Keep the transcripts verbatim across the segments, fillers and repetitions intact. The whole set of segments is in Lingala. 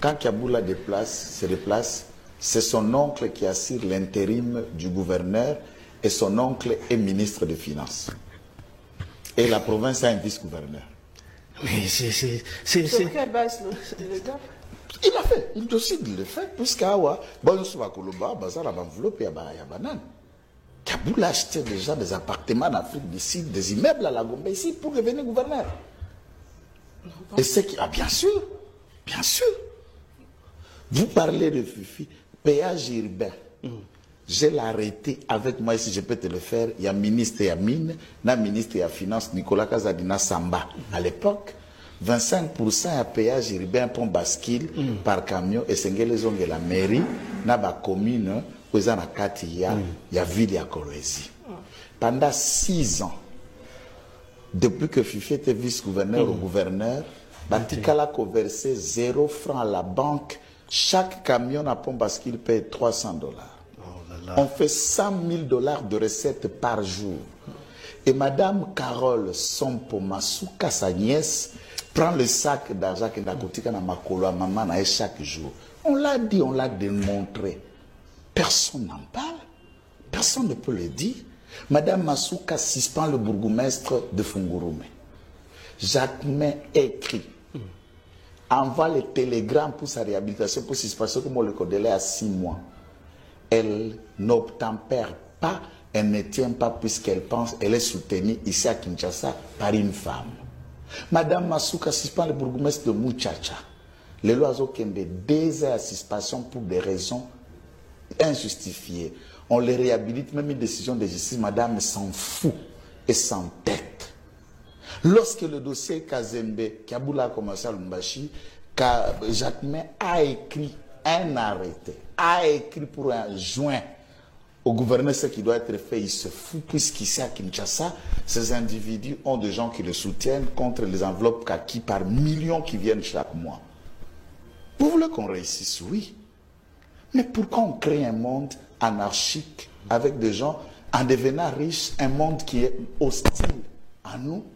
Quand Kaboula déplace, se déplace, c'est son oncle qui assure l'intérim du gouverneur et son oncle est ministre des Finances. Et la province a un vice-gouverneur. Mais c'est... Sur quelle base le gars? Il a fait, il décide de le faire, puisqu'Awa, bon, on se va Koloba, Bazar, enveloppe, il y a banane. Kaboula achetait déjà des appartements en Afrique du Sud, des immeubles à la Gombe ici pour devenir gouverneur. Et c'est qui, ah, bien sûr, bien sûr. Vous parlez de Fifi, péage urbain. Mm. Je l'ai arrêté avec moi, si je peux te le faire. Il y a ministre et mine, na ministre et finance, Nicolas Kazadina Samba. À l'époque, vingt-cinq pour cent à péage urbain pont bascule mm. par camion et c'est les la mairie, na ba commune, où il y a il y a ville à Kolwezi. Pendant six ans, depuis que Fifi était vice-gouverneur mm. au gouverneur, Batikala a versé zéro franc à la banque. Chaque camion à pont bascule paye trois cents dollars. Oh on fait cent mille dollars de recettes par jour. Et Madame Carole Sompo Masuka, sa nièce, prend le sac d'argent qu'elle a coûté à Makolo à maman chaque jour. On l'a dit, on l'a démontré. Personne n'en parle. Personne ne peut le dire. Madame Masuka suspend le bourgmestre de Fungurume. Jacquemin écrit. Envoie les télégrammes pour sa réhabilitation, pour suspension, comme on le connaît à six mois. Elle n'obtempère pas, elle ne tient pas puisqu'elle pense, elle est soutenue ici à Kinshasa par une femme. Madame Masuka suspend le bourgmestre de Muchacha. Les lois ont deux heures à suspension pour des raisons injustifiées. On les réhabilite, même une décision de justice, madame s'en fout et s'entête. Lorsque le dossier Kazembe, Kaboula a commencé à Lumbashi, Jacquemin a écrit un arrêté, a écrit pour un joint au gouverneur ce qui doit être fait, il se fout, puisqu'ici à Kinshasa, ces individus ont des gens qui le soutiennent contre les enveloppes kaki par millions qui viennent chaque mois. Vous voulez qu'on réussisse? Oui. Mais pourquoi on crée un monde anarchique avec des gens, en devenant riches, un monde qui est hostile à nous?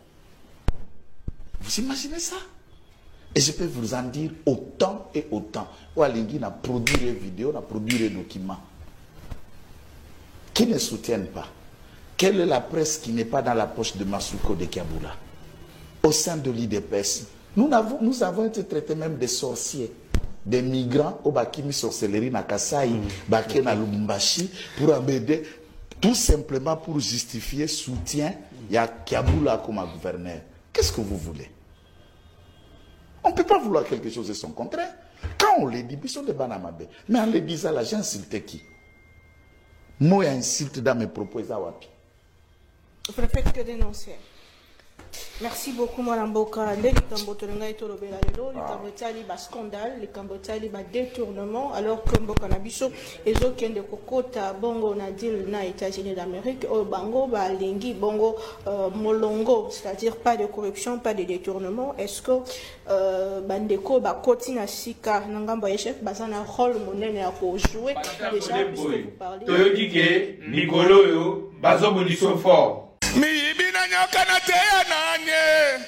Vous imaginez ça? Et je peux vous en dire autant et autant. Oualingui a produit des vidéos, a produit des documents qui ne soutiennent pas. Quelle est la presse qui n'est pas dans la poche de Masuko de Kaboula? Au sein de l'I D P S, nous avons, nous avons été traités même des sorciers, des migrants au Bakimi sorcellerie na Kasai, mmh. Baké na Lubumbashi, pour embêter, tout simplement pour justifier soutien, il y a Kaboula comme gouverneur. Qu'est-ce que vous voulez? On ne peut pas vouloir quelque chose de son contraire. Quand on le dit, ils sont des banamabé. Mais en le disant là, j'ai insulté qui? Moi, insulte dans mes propos. Vous ne faites que dénoncer. Merci beaucoup, Mme Boka. Les Cambotolanga et Tolobela, les Cambotali, bas scandale, les Cambotali, bas détournement, alors que Mboka Nabiso, et aucun de Kokota, Bongo, Nadil, na États-Unis d'Amérique, au Bango, ba Lingi, Bongo, euh, Molongo, c'est-à-dire pas de corruption, pas de détournement. Est-ce que euh, Bandeko, ba Kotina Sika, Nangamba Echef, Bazana rôle monnaie à jouer déjà, puisque vous parlez. Toyodike, Nicolo, yo, Bazo Boniso fort. Mi ibina nyoka na teya nanye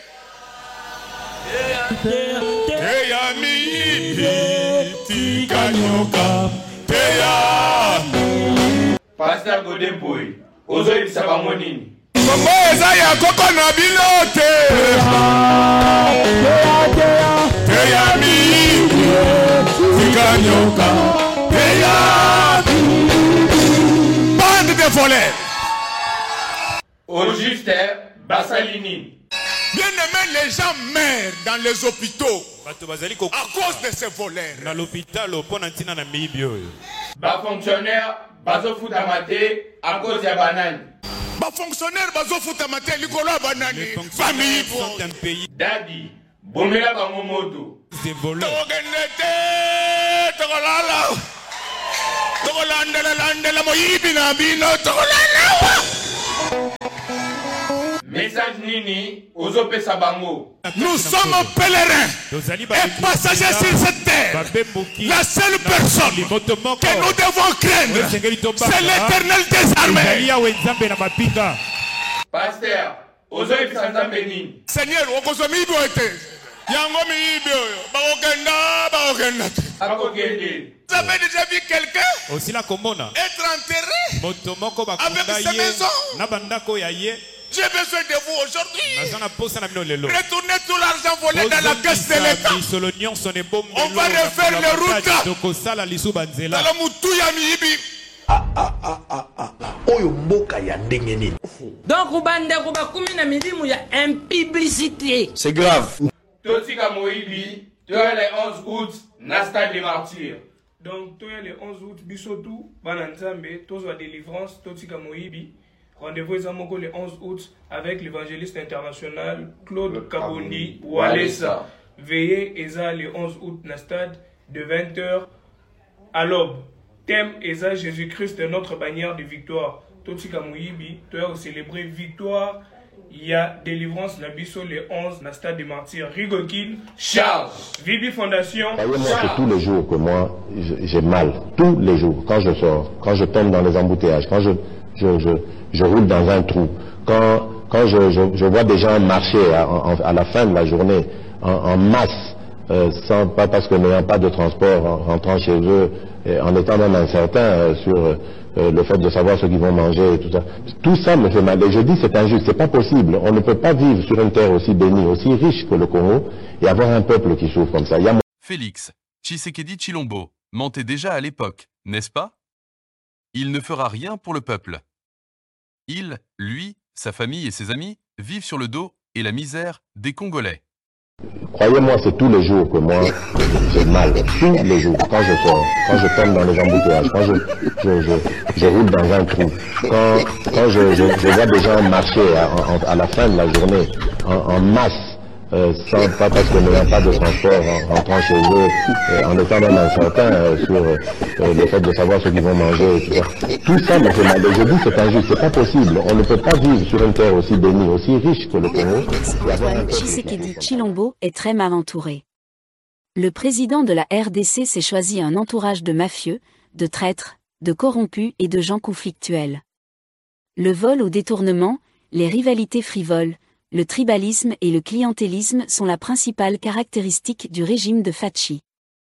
teya mi ibi tika nyoka teya Pasteur Godemboy, ozo ibisa bango nini? Mambo eza ya koko na bilote teya mi ibi tika nyoka teya bande de voleurs. Au juste, Bassalini. Bien aimé, les gens meurent dans les hôpitaux à cause de ces voleurs. Dans l'hôpital, au pont d'Antina na Mibio. Bas fonctionnaire, bazo foutamate à cause de banane. Bas fonctionnaire, bazo foutamate likolo banane. Famille sont un pays. Daddy, bomela bangomoto. Ces voleurs. Togenete, togolala. Togolandela landela moyibi na bino togolala. Message Nini, Ozope Sabango. Nous sommes pèlerins et passagers sur cette terre. La seule personne que nous devons craindre, c'est l'Éternel des armées. Pasteur, Ozope Sanzambeni. Seigneur, Okozomi Boete. Yango miibi oyo. Bakokenda, bakokenda. Akokende. Vous avez déjà vu quelqu'un Aussi la komona. être enterré Motomoko avec sa maison? Na bandako ya ye. J'ai besoin de vous aujourd'hui. Nazana posa na bino lelo. Retournez tout l'argent volé dans la caisse de l'État. On va refaire les routes. Tokosala lisu banzela. Dans le moutou ya miibi. Ah ah ah ah ah ah. Oyo mboka ya ndenge nini. Donc ubande kuba kumi na milimu ya impiblicité. C'est grave. Totika Moïbi, toi le onze août, Nasta des martyrs. Donc, toi, le onze août, Bissotou, Bananzambe, Tozo délivrance, Totika Moïbi. Rendez-vous le onze août avec l'évangéliste international Claude Kabondi Walesa. Veillez Eza le onze août na stade de vingt heures à l'aube. Thème Eza Jésus-Christ notre bannière de victoire. Totika Moïbi, toi célébrer victoire. Il y a délivrance na biso le onze na stade des martyrs. Rigokin, Charles. Vibi Fondation. Voyez-moi, c'est tous les jours que moi j'ai mal. Tous les jours. Quand je sors, quand je tombe dans les embouteillages, quand je, je, je, je roule dans un trou, quand, quand je, je, je vois des gens marcher à, à la fin de la journée en, en masse, euh, sans, pas parce que n'ayant pas de transport, en rentrant chez eux, et en étant même incertain euh, sur euh, le fait de savoir ce qu'ils vont manger et tout ça. Tout ça me fait mal. Et je dis c'est injuste, c'est pas possible. On ne peut pas vivre sur une terre aussi bénie, aussi riche que le Congo et avoir un peuple qui souffre comme ça. Il y a... Félix Tshisekedi Tshilombo mentait déjà à l'époque, n'est-ce pas? Il ne fera rien pour le peuple. Il, lui, sa famille et ses amis vivent sur le dos et la misère des Congolais. Croyez-moi, c'est tous les jours que moi j'ai mal. Tous les jours, quand je sors, quand je tombe dans les embouteillages, quand je, je, je, je roule dans un trou, quand, quand je, je, je vois des gens marcher à, à, à la fin de la journée en, en masse, euh, sans, pas parce que n'ayant pas de transport, en rentrant chez eux, euh, en étant même incertain euh, sur euh, le fait de savoir ce qu'ils vont manger et tout ça. Tout ça me fait mal. Et je dis c'est injuste, c'est pas possible. On ne peut pas vivre sur une terre aussi bénie, aussi riche que le Congo. Antoine Tshisekedi Tshilombo est très mal entouré. Le président de la R D C s'est choisi un entourage de mafieux, de traîtres, de corrompus et de gens conflictuels. Le vol au détournement, les rivalités frivoles, le tribalisme et le clientélisme sont la principale caractéristique du régime de Fachi.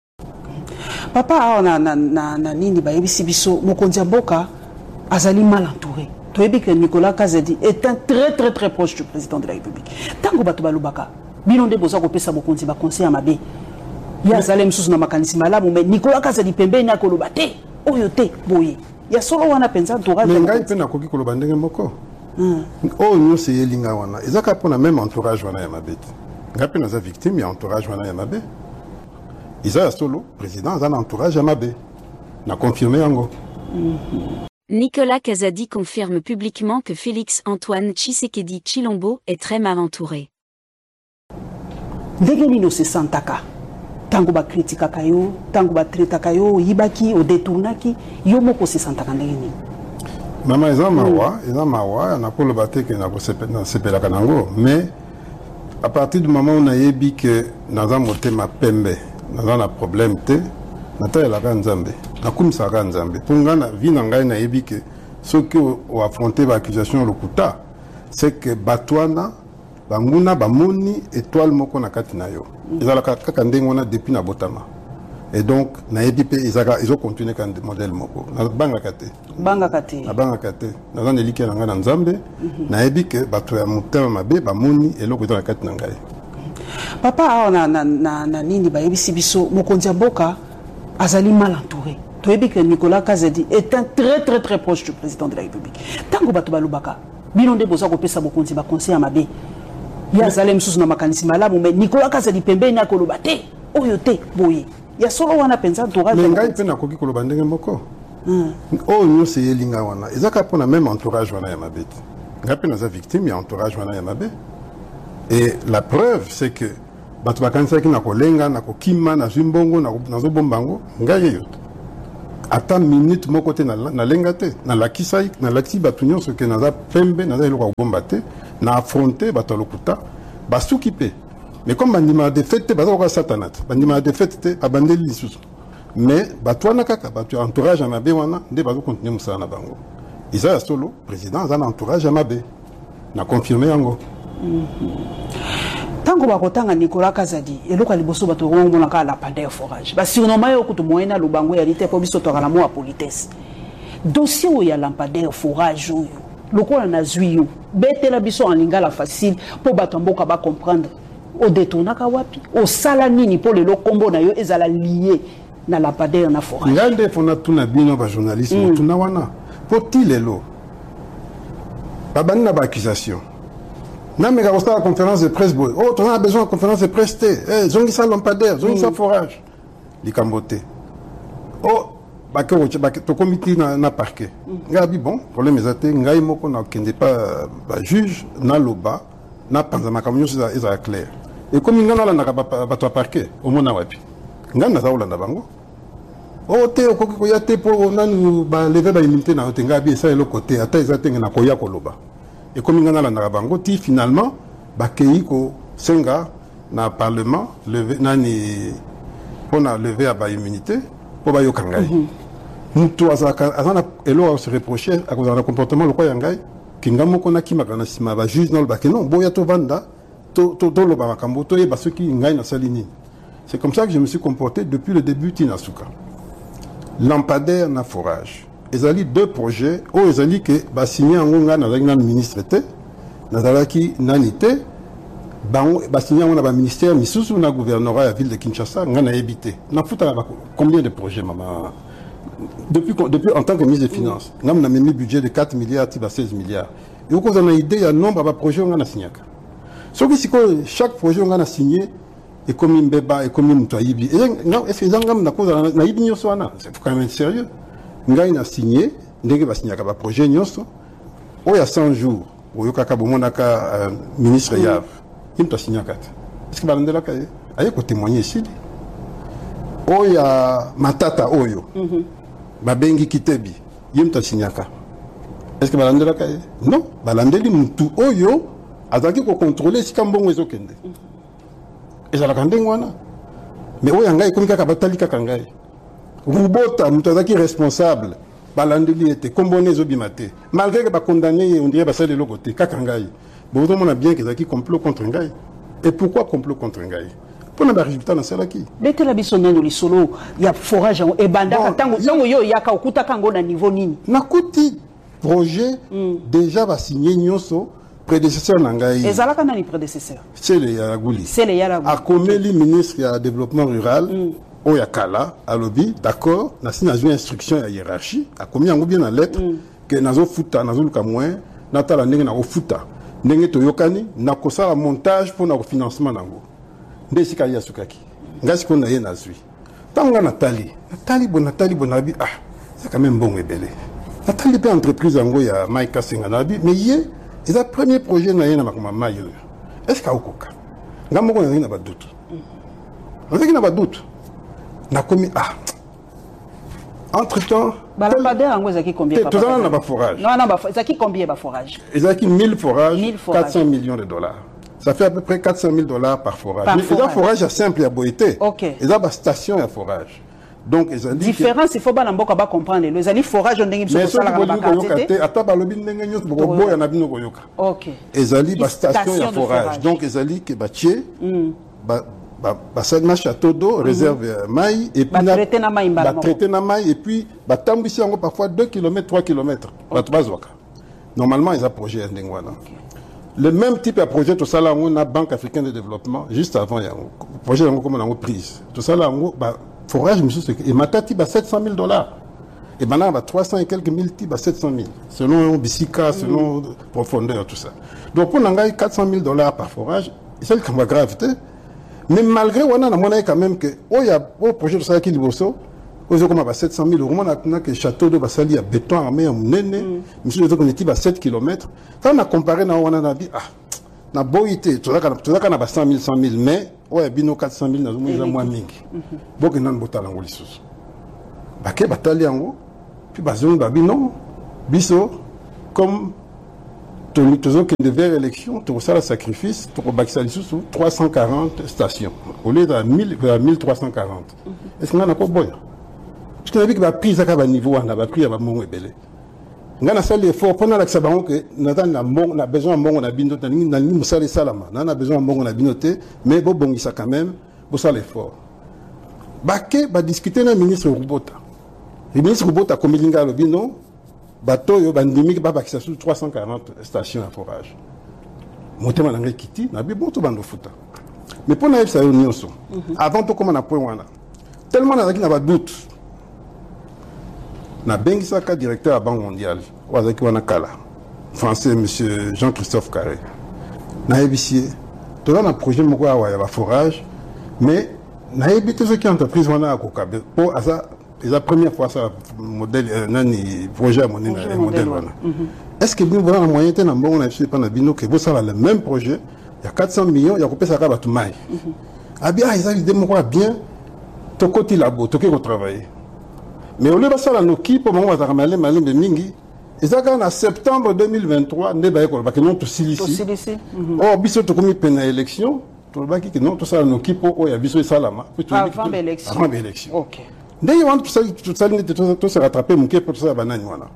Papa na na na na nini ba yebisi biso mokonzi mboka azali mal entouré. Toyebi que Nicolas Kazadi est un très très très proche du président de la République. Tango bato balobaka bino nde boza kopesa mokonzi ba conseil mabe. Ya zalem susu na makanisi malamu mais Nicolas Kazadi pembeni akoloba te oyo te boye. Ya solo wana penza entourage. Mais ngai pe na koki koloba ndenge moko. Oh nous c'est Elinga wana. Ezaka pona même entourage wana ya mabe. Ngai pe naza victime ya entourage wana ya mabe. Isa solo président a un entourage à mabe. Na confirmé yango. Nicolas Kazadi confirme publiquement que Félix Antoine Tshisekedi Tshilombo est très mal entouré. Ndenge no se santaka. Tango ba kritika kayo, tango ba treta kayo, yibaki o détournaki, yo moko se santaka ndenge ni. Mama eza mawa, eza mawa na ko lobate ke na ko sepela kanango, mais à partir du moment où on a yebi que naza motema pembe, naza na problème te, nata la Nzambe, na kumisa ka Nzambe. Pour nga na vie na ngai na yebi que ceux qui ont affronté l'accusation lokuta, c'est que batwana banguna bamoni étoile moko na kati na yo. Ezala kaka ndenge wana depuis na botama. Et donc na yebi pe ezaka ils ont continué kan modèle moko. Na banga kate. Banga kate. Na banga kate. Na zana eliki na nga na Nzambe, na yebi que bato ya motema mabe bamoni eloko ezala kati na ngai. Papa na na na na nini ba yebisi biso mokonzi mboka azali mal entouré. Toyebi que Nicolas Kazadi est un très très très proche du président de la République. Tango bato balobaka bino nde boza kopesa mokonzi ba conseil mabe. Ya zalem susu na makanisi malamu mais Nicolas Kazadi pembeni akoloba te oyo te boye. Ya solo wana penza entourage. Mais ngai pe na koki koloba ndenge moko. Oh nous c'est Elinga wana. Ezaka pona même entourage wana ya mabe. Ngai pe naza victime ya entourage wana ya mabe. Et la preuve c'est que bato bakanisa ki na kolenga na kokima na zimbongo na nazo bombango ngai yoto. Ata minute moko te na na lenga te na lakisa na lakisi bato nyonso ke naza pembe naza eloko bomba te na affronter bato lokuta basuki pe. Mais comme bandima de fête bazo ko satanat bandima de fête te abandeli lisusu. Mais bato wana kaka bato entourage na mabe wana nde bazo continuer musala na bango. Isa solo président za na entourage na mabe na confirmer yango. Tant que bakotanga Nicolas Kazadi et loka liboso bato ngona ka lampadaire forage ba surnommé yo kutu moyena lubango ya lite po biso to kala mo politesse dossier où ya lampadaire forage yo lokola na zuyo betela biso en lingala facile po bato mboka ba comprendre au détournaka wapi au sala nini po le kombo na yo ezala lié na lampadaire na forage ngande fona tuna bino ba journalisme tuna wana poti lelo babani na ba accusation na me ka la conférence de presse boy oh on a besoin de conférence de presse té eh zongi sa lampadaire zongi sa forage li kambote oh ba ke ba to comité na na parquet ngabi bon problème ezate ngai moko na kende pas ba juge na loba na panza makamyo za eza clair et comme ngana la na ba to parquet au mona wapi ngana za ulanda bango oh te ko ko ya te po nanu ba lever ba immunité na te ngabi ça le côté ata ezate na ko ya ko loba et comme ngana la na bango ti finalement ba kei ko senga na parlement lever nani on a levé à ba immunité pour ba yo kangai mutu azaka azana elo se reprocher à cause de comportement le quoi yangai kingamo kona kimaka na sima ba juge na ba que non boya to vanda to to to lo ba makambo to e ba ceux qui ngai na salini. C'est comme ça que je me suis comporté depuis le début Tinasuka. Lampadaire na forage. Ezali deux projets o ezali que ba signé ngonga na na ministre té na zalaki nanité ba ba signé na ba ministère misusu na gouvernorat la ville de Kinshasa ngana ebité. Na futa combien de projets maman depuis depuis en tant que ministre des finances ngam na mis budget de quatre milliards à seize milliards. Et au cause on a idée il y a nombre de projets ngana signaka. Ce qui c'est que chaque projet ngana signé et comme Mbeba et comme Mutaibi. Et non, est-ce que Zangam n'a pas na ibi nyoso ana? C'est quand même sérieux. Ngai na signé, ndenge ba signé ka ba projet nyoso. O ya cent jours, o yoka ka bomonaka ministre Yav. Il t'a signé kat. Est-ce que balandela ka aye ko témoigner ici? O ya matata oyo. Ba bengi kitebi. Yim t'a signé ka. Est-ce que balandela ka? Non, balandeli mutu oyo azaki ko contrôler si kambongo ezokende. Et ça la kandengwana. Mais oyo ngai komi kaka batali kaka ngai. Rubota mutazaki responsable. Balandeli était comboné zobimate. Malgré que ba condamné on dirait ba ça de l'autre côté kaka ngai. Bon on a bien que zaki complot contre ngai. Et pourquoi complot contre ngai? Pour na résultat na salaki. Bete la biso nano li solo ya forage e banda tango tango yo yaka okuta kango na niveau nini. Nakuti projet déjà va signer nyoso. Prédécesseur Nangaï. Et Zalaka n'a ni prédécesseur. C'est le Yaragouli. C'est le Yaragouli. A comme le ministre du développement rural, au Yakala, à lobby, d'accord, n'a signé une instruction à hiérarchie, a commis un bien en lettre, que nazo futa, nazo luka moins, nata la nenge na futa, nenge to yokani, na kosa la montage pour na financement nango. Ndesi kaya sukaki. Ngasi ko na ye nazui. Tanga Nathalie, Nathalie bon Nathalie bonabi, ah, c'est quand même bon et belé. Nathalie peut entreprise en go ya Maïka Senganabi, mais hier c'est le premier projet na yena makoma mayo. Est-ce qu'il y a okoka? Ngamoko na yena ba doute. On sait qu'il n'a pas de doute. Na commis ah. Entre-temps, balambadaire ngo zaki combien papa? Tout ça na ba forage. Non non ba zaki combien ba forage? Ezaki mille forages, quatre cents millions de dollars. Ça fait à peu près quatre cent mille dollars par forage. Par forage. Et forage à simple à boité. OK. Et ça ba station à forage. Donc ils ont dit différence il faut pas n'importe quoi comprendre les ali forage on ndenge biso sala na bakate ata balobi ndenge nyos boko boya na bino koyoka. OK. Ezali ba station ya forage. Donc ezali ke batie ba ba ba ça château d'eau réserve mai et puis ba traiter na mai ba traiter na mai et puis ba tambisi yango parfois deux kilomètres trois kilomètres ba tobazwaka. Normalement ils a projet ndenge wana. Le même type de projet tout ça là on a Banque africaine de développement juste avant yango. Projet yango comme on a prise. Tout ça là on ba forage, monsieur, et Matati, bah, sept cent mille dollars. Et maintenant, bah, trois cents et quelques mille, bah, sept cent mille. Selon Bissika, selon mm. profondeur, tout ça. Donc, on a quatre cent mille dollars par forage. C'est le cas de gravité. Mais malgré, on a quand même que, oh, il y a un projet de ça qui est bosso. On a comme sept cent mille euros. On a que château de Bassali à béton armé, à Mounene. Monsieur, on est à sept kilomètres. Quand on a comparé, on a dit, ah, na boité, tout ça, tout ça, on a cent mille, cent mille, mais, ouais, bino quatre cent mille, nous avons moins mingi. Beaucoup n'ont pas talent les choses. Baké batali yango, puis bazon babi non, biso comme tout tout qui devait élection, tout ça le sacrifice pour baksali sous trois cent quarante stations au lieu de mille mille trois cent quarante. Est-ce qu'on a pas bon? Parce qu'on a vu que la prise à niveau on a pris à mon belé. ngana sali effort pendant la sabango que natan na mbongo na besoin mbongo na bino na na ni musali salama na na besoin mbongo na bino te mais bo bongisa quand même bo sala effort baké ba discuter na ministre Rubota le ministre Rubota comme linga lo bino bato yo bandimi ba bakisa sur trois cent quarante stations à forage motema na ngai kiti na bi bon to bando futa mais pour na ça nyonso avant to comme na point wana tellement na na ba doute na bengisaka directeur à Banque mondiale wazaki wana kala français monsieur Jean-Christophe Carré na ebisie to na projet moko awa ya ba forage mais na ebité ce qui entreprise wana akokabe pour asa la première fois ça modèle nani projet à mon modèle wana est-ce que vous avez un moyen de bon na pas na bino que vous ça le même projet il y a quatre cents millions il y a coupé ça ka batu mai ah bien ils ont idée moko bien to côté labo to ko travailler mais au lieu de ça la noki pour moment va ramener malin de mingi et ça quand en septembre deux mille vingt-trois ne ba ko ba que non to silisi oh biso to komi pena élection to ba ki que non to ça la noki pour o ya biso salama avant l'élection avant l'élection OK d'ailleurs on tout ça tout ça tout se rattraper mon pour ça banane voilà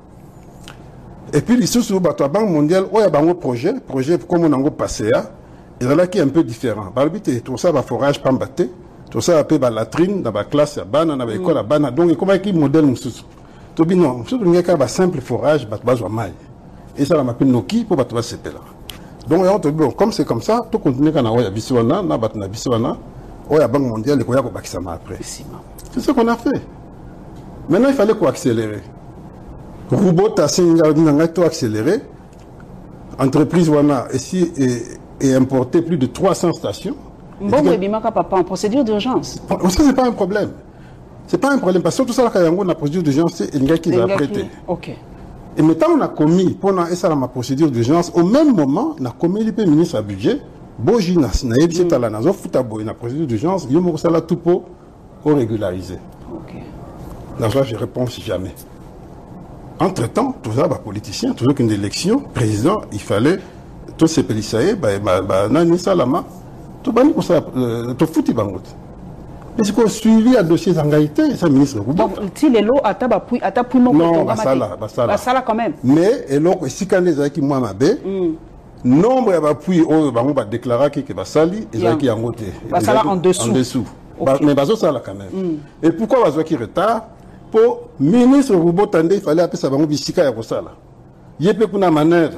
et puis les sous bato Banque mondiale o ya bango projet projet comme on a passé à et là qui est un peu différent balbité tout ça va forage pambaté tout ça appelé ba latrine dans ba classe ya bana na ba école ya bana donc comment qui modèle mususu to bi non mususu ngeka ba simple forage ba bazwa mai et ça la m'appelle noki pour bato ba sepela donc on te bon comme c'est comme ça tout continuer kana o ya biswana na bat na biswana o ya Banque mondiale ko ya ko bakisa ma après c'est ce qu'on a fait maintenant il fallait quoi accélérer Rubota singa dinanga to accélérer entreprise wana ici et, et importer plus de trois cents stations. Bon, mais bimaka papa en procédure d'urgence. Ça c'est pas un problème. C'est pas un problème parce que tout ça là quand on a procédure d'urgence c'est une gars qui a prêté. OK. Et maintenant on a commis pendant et ça la procédure d'urgence au même moment on a commis le ministre à budget boji na na yebisi tala na zo futa boy na procédure d'urgence yo mo sala tout pour pour régulariser. OK. Là je réponds jamais. Entre-temps, tout ça, bah, politicien, toujours qu'une élection, président, il fallait tous ces pélissaïs, bah, bah, bah, nani salama, tout bani pour ça, tout fouti bangot. Mais c'est qu'on suivi à dossier d'engaïté, ça ministre. Donc, si les lots à tabapui, à tapui mon non, bah ça là, bah ça là. Bah ça là quand même. Mais, et l'autre, si quand les aïki moi m'abé, nombre d'appuis, oh, bah, on va déclarer que bah sali, et aïki en côté. Bah ça là en dessous. En dessous. Mais bah ça là quand même. Et pourquoi bah ça qui retard? Pour ministre Rubota il fallait appeler ça bango bisika ya kosala yepe kuna manœuvre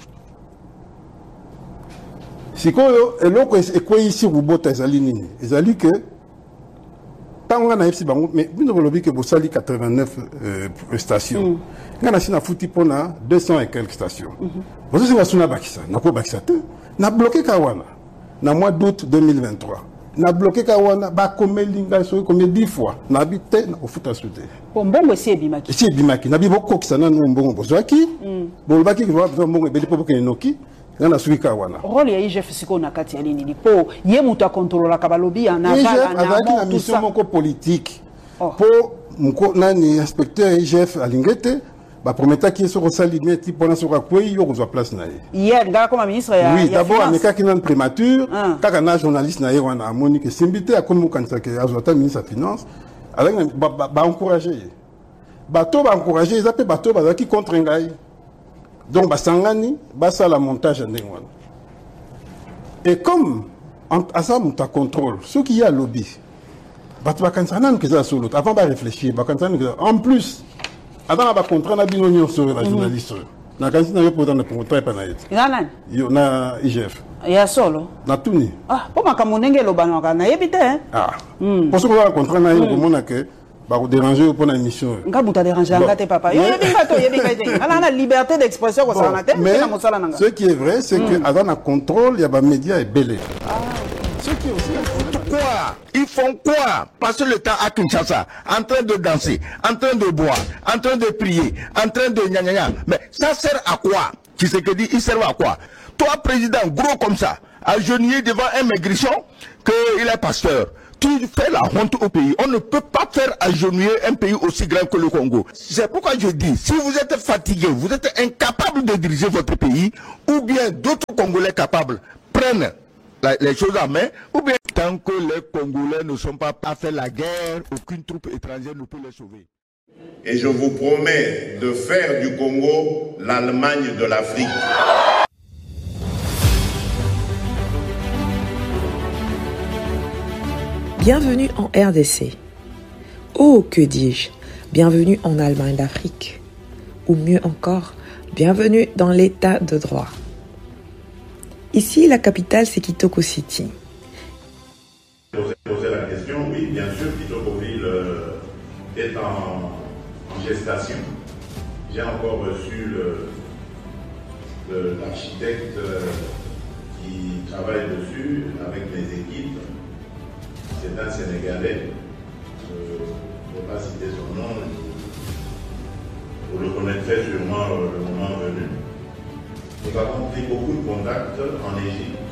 sikoyo eloko ekwe ici Rubota ezali nini ezali que tango na epsi bango mais bino bolobi que bosali quatre-vingt-neuf euh, stations ngana sina futi pona deux cents et quelques stations bozo singa suna bakisa na ko bakisa te na bloqué kawana na mois d'août deux mille vingt-trois na bloqué kawana ba komelinga so comme dix fois na bité na ofuta soute mbongo esi ebimaki esi ebimaki na bibo kokisana no mbongo bozwaki bolobaki ke va mbongo ebeli po ke noki na suki kawana rôle ya I G F siko na kati ya nini po ye mutu a contrôler ka balobi na vala na mission moko politique po mko nani inspecteur I G F alingete ba prometa ki so rosali meti pona so ka kwei yo kozwa place na ye hier ngala comme ministre ya oui d'abord ameka ki nan primature kaka na journaliste na ye wana amoni ke simbité akomo kanisa ke azota ministre ya finance avec ba ba encourager bato ba encourager ils appellent bato ba ki contre ngai donc ba sangani ba ça la montage ndenge wana et comme à ça muta contrôle ce qui y a lobby bato ba kanisa nan ke za solo avant ba réfléchir ba kanisa en plus avant ba contrat na bino nyo sur la journaliste na kanisa na yo pour dans le contrat pa na yet nana yo na I G F ya solo na tuni ah po makamonenge lo banaka na yebite hein ah pour ce qu'on va contrat na yo komona que ba ko déranger pour la émission nga buta déranger ngate papa yo yebinga to yebinga te ala na liberté d'expression ko ça na te na mosala nanga ce qui est vrai c'est que avant na contrôle ya ba médias et belé ce qui est aussi quoi ils font quoi passer le temps à Kinshasa en train de danser en train de boire en train de prier en train de gna gna gna mais ça sert à quoi qui c'est que dit il sert à quoi toi président gros comme ça agenouillé devant un maigrichon que il est pasteur tu fais la honte au pays. On ne peut pas faire agenouiller un pays aussi grand que le Congo. C'est pourquoi je dis, si vous êtes fatigué, vous êtes incapable de diriger votre pays, ou bien d'autres Congolais capables prennent la, les choses en main, ou bien tant que les Congolais ne sont pas à faire la guerre, aucune troupe étrangère ne peut les sauver. Et je vous promets de faire du Congo l'Allemagne de l'Afrique. Bienvenue en R D C. Oh, que dis-je, bienvenue en Allemagne d'Afrique. Ou mieux encore, bienvenue dans l'état de droit. Ici, la capitale, c'est Kitoko City. Poser la question, oui, bien sûr, Kitokoville euh, est en, en gestation. J'ai encore reçu l'architecte euh, qui travaille dessus avec mes équipes. C'est un Sénégalais. Je ne vais pas citer son nom. Vous le connaîtrez sûrement euh, le moment venu. Nous avons pris beaucoup de contacts en Égypte,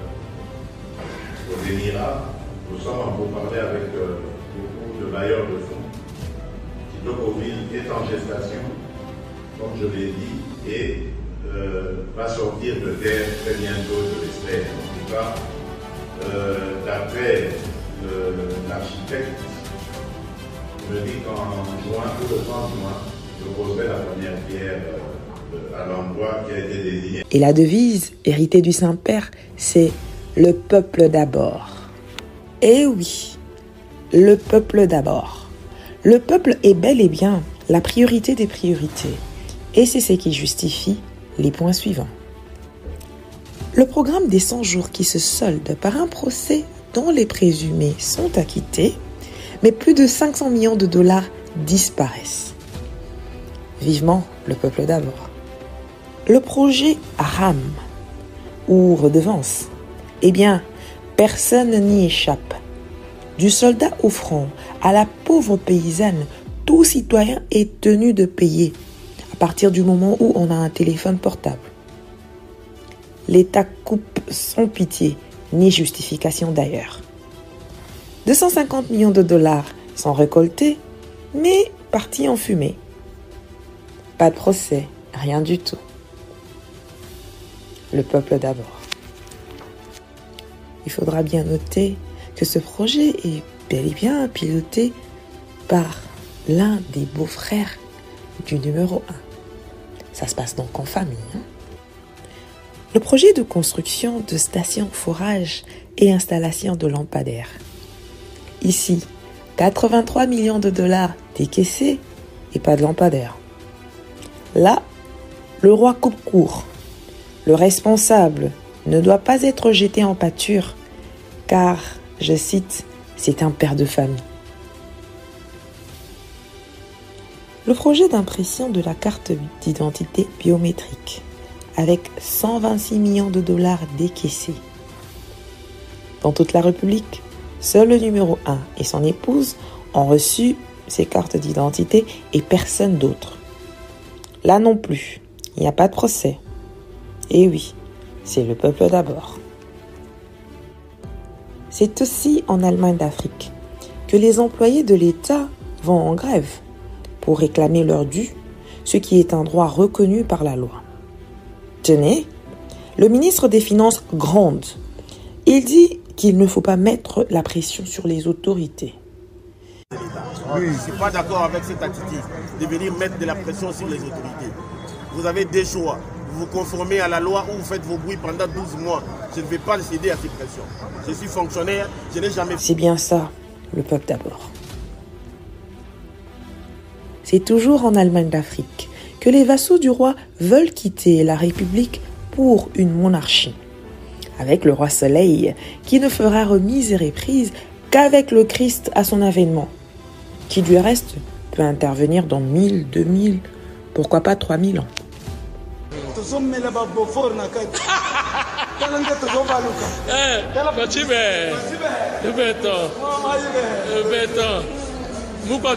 aux Émirats. Nous sommes en pourparlers avec euh, beaucoup de bailleurs de fonds. Kitokoville est en gestation, comme je l'ai dit, et euh, va sortir de terre très bientôt, je l'espère. En tout cas, euh, d'après l'architecte, il me dit qu'en juin, ou le trente juin, je poserai la première pierre euh, à l'endroit qui a été désigné. Et la devise, héritée du Saint-Père, c'est « Le peuple d'abord ». Eh oui, le peuple d'abord. Le peuple est bel et bien la priorité des priorités. Et c'est ce qui justifie les points suivants. Le programme des cent jours qui se solde par un procès dont les présumés sont acquittés, mais plus de cinq cents millions de dollars disparaissent. Vivement le peuple d'abord. Le projet RAM, ou redevance, eh bien, personne n'y échappe. Du soldat au front à la pauvre paysanne, tout citoyen est tenu de payer à partir du moment où on a un téléphone portable. L'État coupe sans pitié, ni justification d'ailleurs. deux cent cinquante millions de dollars sont récoltés, mais partis en fumée. Pas de procès, rien du tout. Le peuple d'abord. Il faudra bien noter que ce projet est bel et bien piloté par l'un des beaux-frères du numéro un. Ça se passe donc en famille. Hein? Le projet de construction de stations forage et installation de lampadaires. Ici, quatre-vingt-trois millions de dollars décaissés et pas de lampadaires. Là, le roi coupe court. Le responsable ne doit pas être jeté en pâture car, je cite, c'est un père de famille. Le projet d'impression de la carte d'identité biométrique avec cent vingt-six millions de dollars décaissés. Dans toute la République, seul le numéro un et son épouse ont reçu ces cartes d'identité et personne d'autre. Là non plus, il n'y a pas de procès. Et oui, c'est le peuple d'abord. C'est aussi en Allemagne d'Afrique que les employés de l'État vont en grève pour réclamer leur dû, ce qui est un droit reconnu par la loi. Tenez, le ministre des Finances gronde. Il dit qu'il ne faut pas mettre la pression sur les autorités. Oui, je ne suis pas d'accord avec cette attitude de venir mettre de la pression sur les autorités. Vous avez des choix. Vous vous conformez à la loi ou vous faites vos bruits pendant douze mois. Je ne vais pas céder à ces pressions. Je suis fonctionnaire, je n'ai jamais... C'est bien ça, le peuple d'abord. C'est toujours en Allemagne d'Afrique que les vassaux du roi veulent quitter la République pour une monarchie. Avec le roi Soleil, qui ne fera remise et reprise qu'avec le Christ à son avènement, qui du reste peut intervenir dans mille, deux mille, pourquoi pas trois mille ans. On doit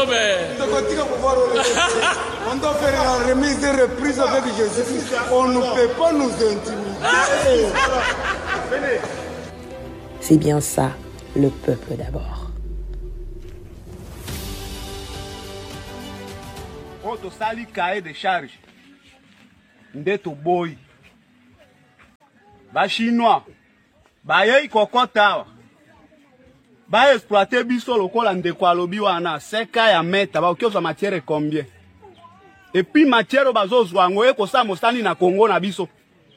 faire la remise et reprise avec Jésus. On ne peut pas nous intimider. C'est bien ça, le peuple d'abord. Auto sali cahier de charge. Ndeto boy. Ba chinois. Ba yei kokota. ba exploiter biso lokola ndeko alobi wana seka ya meta ba okiozwa matière combien et puis matière bazozwa yango ekosa mosani na Congo na biso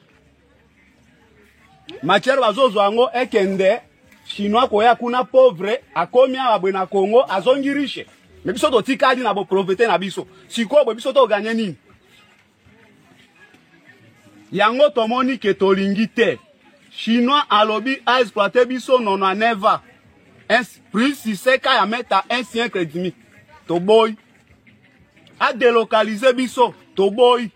matière bazozwa yango ekende chinois koya kuna pauvre akomi abwe na Congo azongi riche mais biso totikali na bo pauvreté na biso siko bo biso to gagner nini yango tomoni ke tolingi te chinois alobi a exploiter biso nono neva un plus si seka ya meta un siècle et demi to boy a délocaliser biso to boy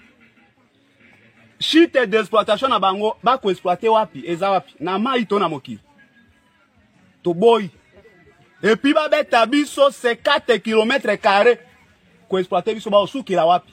chite d'exploitation na bango ba ko exploiter wapi eza wapi na mai to na mokili to boy et puis ba beta biso cinquante kilomètres carrés ko exploiter biso ba osukila wapi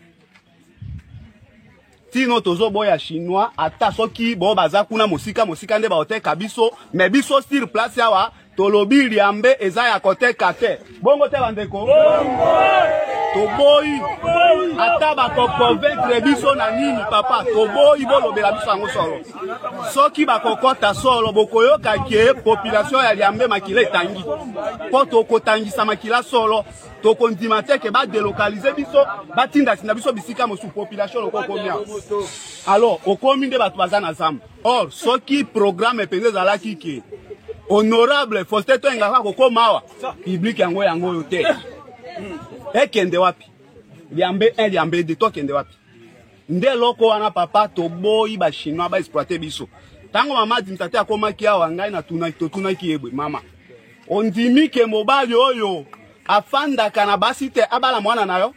tino tozo boya chinois ata soki bo baza kuna mosika mosika nde ba oteka biso mais biso sur place yawa tolobi liambe eza ya koteka te bongo te bandeko toboyi ata bako convaincre biso na nini papa toboyi bolobela biso yango solo soki bakokota solo bokoyoka ke population ya liambe makila etangi po tokotangisa makila solo tokondima te ke ba délocaliser biso batinda sinda biso bisika mosu population lokokomia alors okomi nde bato baza na zamba or soki programme epende ezalaki ke honorable Faustin Toengaka kokoma awa public yango yango yo te ekende wapi liambe un liambe de to kende wapi nde loko wana papa toboyi ba chinois ba exploiter biso tango mama dimtate akomaki awa ngai na tuna to tuna ki ebwe mama ondimi ke mobali oyo afanda kana basi te abala mwana nayo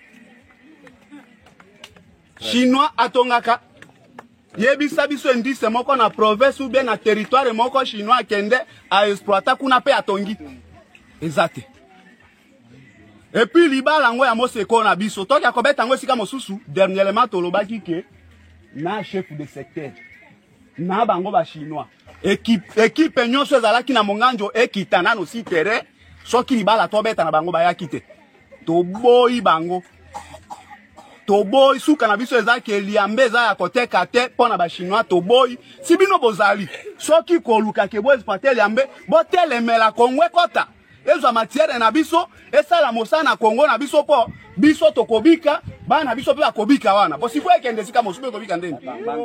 chinois atongaka yebisa biso ndise moko na province ou bien na territoire moko chinois kende a exploiter kuna pe atongi ezate et puis libala ngo ya moseko na biso toki akobeta ngo sika mosusu dernièrement tolobaki ke na chef de secteur na bango ba chinois équipe équipe nyonso ezalaki na monganjo ekitana no si terrain soki libala tobeta na bango bayaki te toboyi bango toboyi suka na biso ezaki liambe za ya koteka te pona ba chinois toboyi sibino bozali soki koluka ke bo exploiter liambe bo telemela kongwe kota ezwa matière na biso esala mosana Congo na biso po biso tokobika bana biso pe akobika wana po sifo ekende sika mosupe kobika ndeni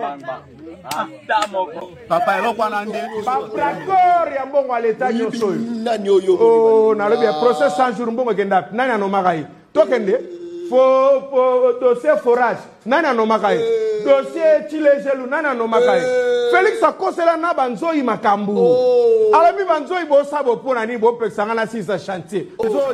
papa eloko na nde d'accord ya mbongo à l'état nyoso nani oyo oh na lobi procès cent jours mbongo kenda nani anomaka yi tokende fo fo dossier forage nani anomaka yi dossier Chilejelu nani anomaka yi Félix akosela na banzoi makambu alabi banzoi bo sabo pona ni bo pexanga na six chantier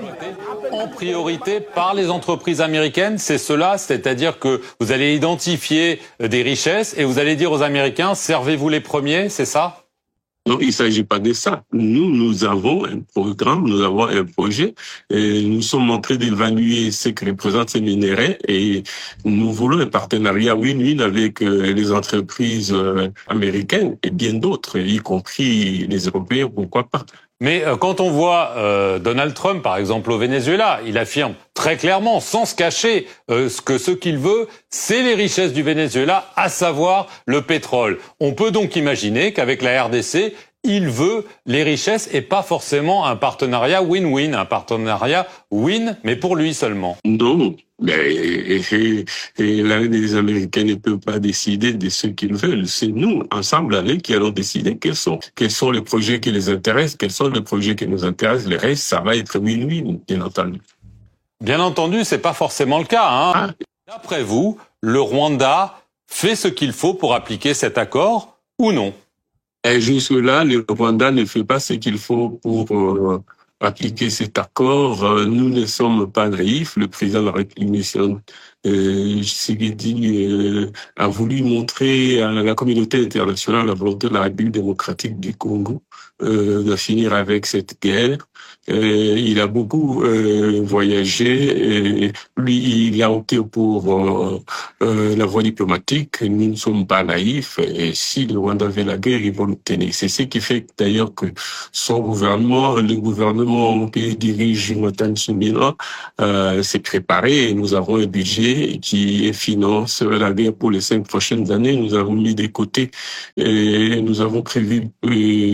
en priorité par les entreprises américaines, c'est cela, c'est-à-dire que vous allez identifier des richesses et vous allez dire aux Américains servez-vous les premiers, c'est ça? Non, il ne s'agit pas de ça. Nous, nous avons un programme, nous avons un projet, et nous sommes en train d'évaluer ce que représentent ces minerais et nous voulons un partenariat win-win avec euh, les entreprises euh, américaines et bien d'autres, y compris les Européens, pourquoi pas. Mais euh, quand on voit euh, Donald Trump, par exemple, au Venezuela, il affirme très clairement, sans se cacher, euh, que ce qu'il veut, c'est les richesses du Venezuela, à savoir le pétrole. On peut donc imaginer qu'avec la R D C, il veut les richesses et pas forcément un partenariat win-win, un partenariat win, mais pour lui seulement. Non. Mais et, et, et là, les Américains ne peuvent pas décider de ce qu'ils veulent. C'est nous, ensemble, allez, qui allons décider quels sont, quels sont les projets qui les intéressent, quels sont les projets qui nous intéressent. Le reste, ça va être win-win, bien entendu. Bien entendu, c'est pas forcément le cas, hein. Ah. D'après vous, le Rwanda fait ce qu'il faut pour appliquer cet accord ou non? Et jusque-là, le Rwanda ne fait pas ce qu'il faut pour euh, appliquer cet accord. Euh, nous ne sommes pas naïfs. Le président de la République, euh, Tshisekedi, euh, a voulu montrer à la communauté internationale la volonté de la République démocratique du Congo euh, de finir avec cette guerre. Euh, il a beaucoup euh, voyagé. Et lui, il a opté pour euh, euh, la voie diplomatique. Nous ne sommes pas naïfs. Et si le Rwanda veut la guerre, ils vont l'obtenir. C'est ce qui fait d'ailleurs que son gouvernement, le gouvernement qui dirige Matan Sumina, euh, s'est préparé. Et nous avons un budget qui finance la guerre pour les cinq prochaines années. Nous avons mis de côté et nous avons prévu euh,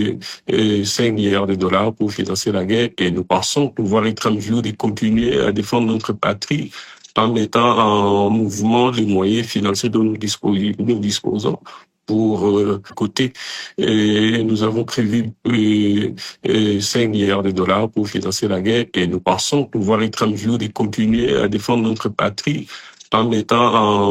euh, cinq milliards de dollars pour financer la guerre et nous pensons pouvoir être en mesure de continuer à défendre notre patrie en mettant en mouvement les moyens financiers dont nous disposons, nous disposons pour euh, côté. Et nous avons prévu euh, euh, cinq milliards de dollars pour financer la guerre et nous pensons pouvoir être en mesure de continuer à défendre notre patrie en mettant en